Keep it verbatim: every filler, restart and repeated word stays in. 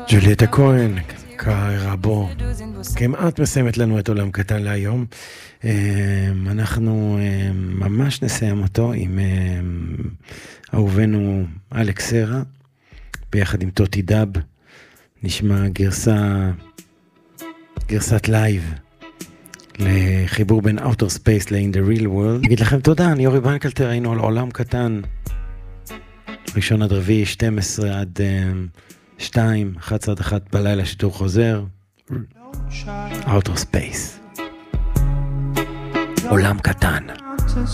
ג'וליאטה כהן, קרבו, כמעט מסיימת לנו את עולם קטן להיום. אנחנו ממש נסיים אותו עם אהובנו אלכס סרה, ביחד עם טוטי דאב. נשמע גרסה, גרסת לייב, לחיבור בין Outer Space ל-In the Real World. אגיד לכם תודה, אני יורי בנקלטר, היינו על עולם קטן, ראשון עד רביעי, שתים עשרה עד שתיים, אחת עשרה עד אחת בלילה, שידור חוזר, Outer Space, עולם קטן.